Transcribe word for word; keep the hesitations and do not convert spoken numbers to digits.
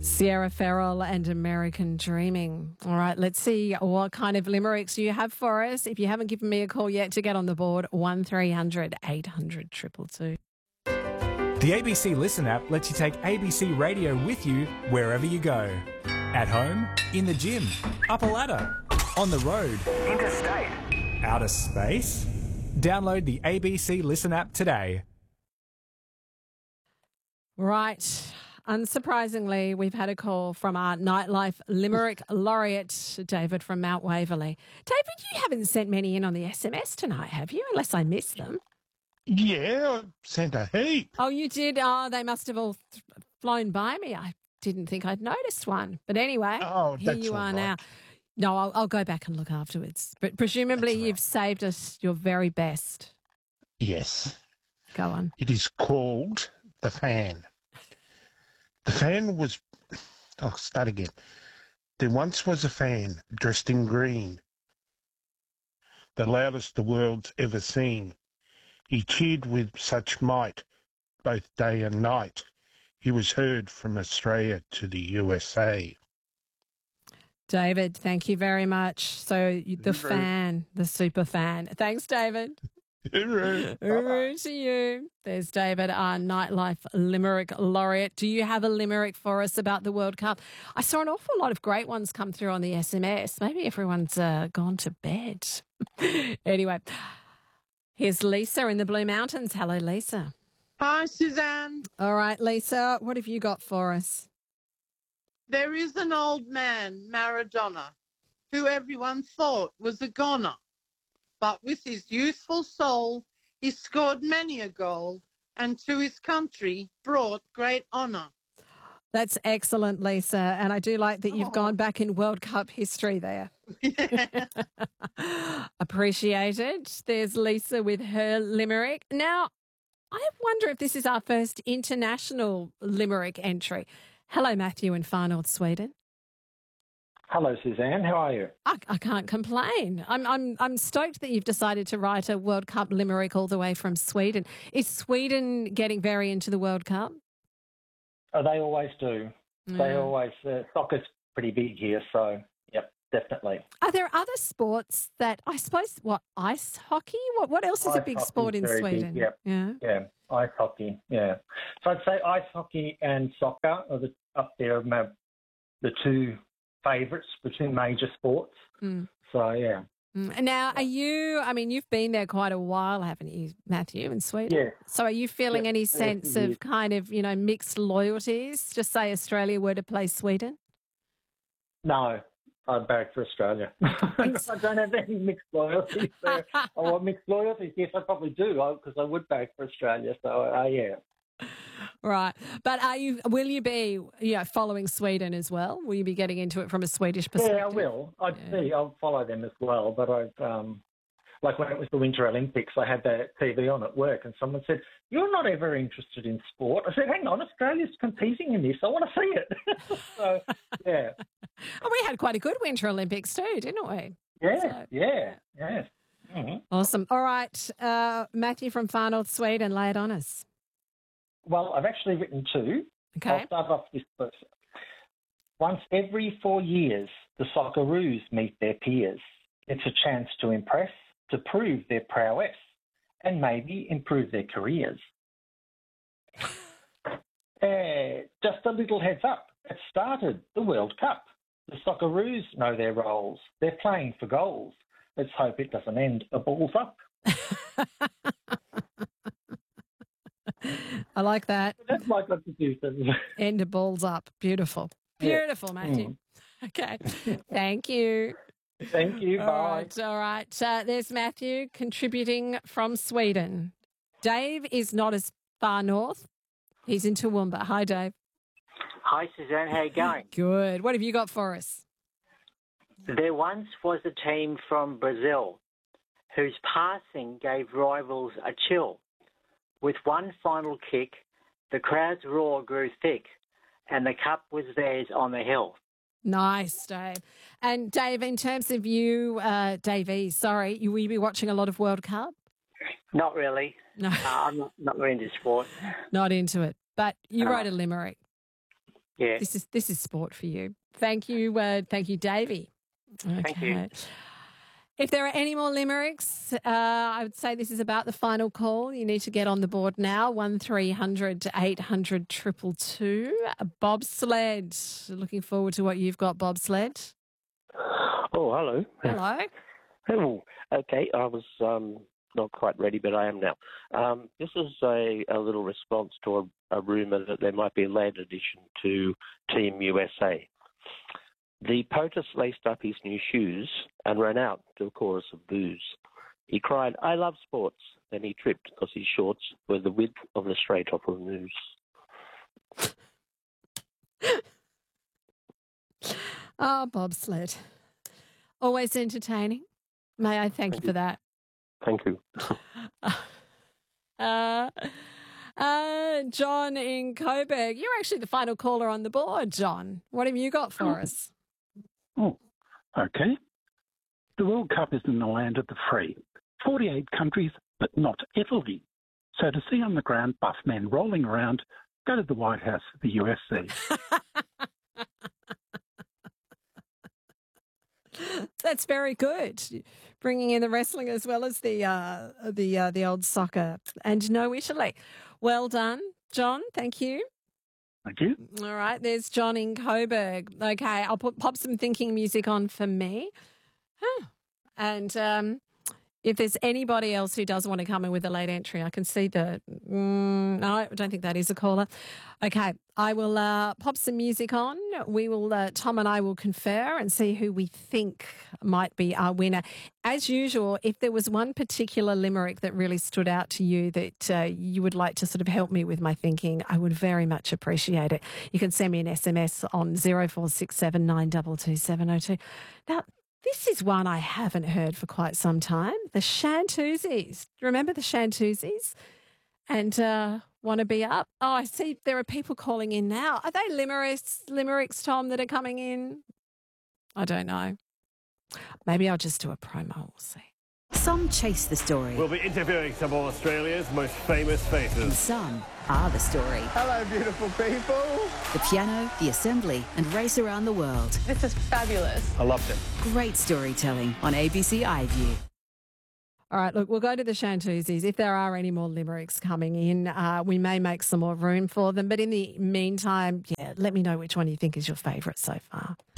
Sierra Farrell and American Dreaming. All right, let's see what kind of limericks you have for us. If you haven't given me a call yet to get on the board, one three hundred eight hundred two two two. The A B C Listen app lets you take A B C Radio with you wherever you go. At home, in the gym, up a ladder, on the road, interstate, outer space. Download the A B C Listen app today. Right. Unsurprisingly, we've had a call from our Nightlife Limerick laureate, David from Mount Waverley. David, you haven't sent many in on the S M S tonight, have you? Unless I missed them. Yeah, I sent a heap. Oh, you did? Oh, they must have all th- flown by me. I didn't think I'd noticed one. But anyway, oh, here that's you are all right. now. No, I'll, I'll go back and look afterwards. But presumably That's you've right. saved us your very best. Yes, Go on. it is called The Fan. The fan was... I'll start again. There once was a fan dressed in green, the loudest the world's ever seen. He cheered with such might, both day and night. He was heard from Australia to the U S A. David, thank you very much. So you- the Hooroo. fan, the super fan. Thanks, David. Hooroo. Hooroo to you. There's David, our Nightlife Limerick laureate. Do you have a limerick for us about the World Cup? I saw an awful lot of great ones come through on the S M S. Maybe everyone's uh, gone to bed. Anyway, here's Lisa in the Blue Mountains. Hello, Lisa. Hi, Suzanne. All right, Lisa, what have you got for us? There is an old man, Maradona, who everyone thought was a goner. But with his youthful soul, he scored many a goal and to his country brought great honour. That's excellent, Lisa. And I do like that you've Oh. gone back in World Cup history there. Appreciated. There's Lisa with her limerick. Now, I wonder if this is our first international limerick entry. Hello, Matthew in Far North Sweden. Hello, Suzanne. How are you? I, I can't complain. I'm, I'm, I'm stoked that you've decided to write a World Cup limerick all the way from Sweden. Is Sweden getting very into the World Cup? Oh, they always do. They Yeah. always, uh, soccer's pretty big here, so, yep, definitely. Are there other sports that, I suppose, what, ice hockey? What what else is a Ice big hockey's sport in very big, Sweden? yep. Yeah. Yeah, ice hockey, yeah. So I'd say ice hockey and soccer are the, up there, are my, the two favourites, the two major sports. Mm. So, yeah. Mm. And now, are you, I mean, you've been there quite a while, haven't you, Matthew, in Sweden? Yeah. So are you feeling Yeah, any yeah, sense it of is. kind of, you know, mixed loyalties? Just say Australia were to play Sweden? No, I'd back for Australia. I don't have any mixed loyalties there. Oh, well, mixed loyalties, yes, I probably do, because I would back for Australia. So, uh, yeah. Right. But are you, will you be, you know, following Sweden as well? Will you be getting into it from a Swedish perspective? Yeah, I will. I'd Yeah. see. I'll follow them as well. But I've, um, like when it was the Winter Olympics, I had the T V on at work, and someone said, "You're not ever interested in sport." I said, "Hang on, Australia's competing in this. I want to see it." So, yeah, Oh, we had quite a good Winter Olympics too, didn't we? yeah, So- yeah, yeah. hmm Awesome. All right. Uh, Matthew from Far North Sweden, lay it on us. Well, I've actually written two. Okay. I'll start off this first. Once every four years, the Socceroos meet their peers. It's a chance to impress, to prove their prowess, and maybe improve their careers. Uh, just a little heads up. It started the World Cup. The Socceroos know their roles. They're playing for goals. Let's hope it doesn't end a balls up. I like that. That's my contribution. End of balls up. Beautiful. Yeah. Beautiful, Matthew. Mm. Okay. Thank you. Thank you. All Bye. right. All right. Uh, there's Matthew contributing from Sweden. Dave is not as far north. He's in Toowoomba. Hi, Dave. Hi, Suzanne. How you going? Good. What have you got for us? There once was a team from Brazil whose passing gave rivals a chill. With one final kick, the crowd's roar grew thick, and the cup was theirs on the hill. Nice, Dave. And Dave, in terms of you, uh, Davey, sorry, you, will you be watching a lot of World Cup? Not really. No, Uh, I'm not, not really into sport. not into it. But you No. wrote a limerick. Yeah. This is this is sport for you. Thank you, uh, thank you, Davey. Okay. Thank you. If there are any more limericks, uh, I would say this is about the final call. You need to get on the board now. One three hundred eight hundred two two two. Bobsled. Looking forward to what you've got, Bobsled. Oh, hello. Hello. Oh, okay. I was um, not quite ready, but I am now. Um, this is a, a little response to a, a rumour that there might be a land addition to Team U S A. The POTUS laced up his new shoes and ran out to a chorus of boos. He cried, "I love sports." Then he tripped because his shorts were the width of the straight off of news. Oh, Bobsled. Always entertaining. May I thank, thank you for that. Thank you. uh, uh, John in Coburg. You're actually the final caller on the board, John. What have you got for oh. us? Oh, okay. The World Cup is in the land of the free. forty-eight countries, but not Italy. So to see on the ground buff men rolling around, go to the White House for the U S C. That's very good. Bringing in the wrestling as well as the uh, the uh, the old soccer, and no Italy. Well done, John. Thank you. Thank you. All right, there's John in Coburg. Okay, I'll put pop some thinking music on for me. Huh. And um, if there's anybody else who does want to come in with a late entry, I can see the. Mm, no, I don't think that is a caller. Okay, I will uh, pop some music on. We will, uh, Tom and I will confer and see who we think might be our winner. As usual, if there was one particular limerick that really stood out to you that uh, you would like to sort of help me with my thinking, I would very much appreciate it. You can send me an S M S on zero four six seven nine two two seven zero two. Now, this is one I haven't heard for quite some time. The Shantuzis. Remember the Shantuzis? And uh, want to be up? Oh, I see there are people calling in now. Are they limericks, limericks, Tom, that are coming in? I don't know. Maybe I'll just do a promo. We'll see. Some chase the story. We'll be interviewing some of Australia's most famous faces. And some are the story. Hello, beautiful people. The piano, the assembly, and race around the world. This is fabulous. I loved it. Great storytelling on A B C iView. All right, look, we'll go to the Shantuzis. If there are any more limericks coming in, uh, we may make some more room for them. But in the meantime, yeah, let me know which one you think is your favourite so far.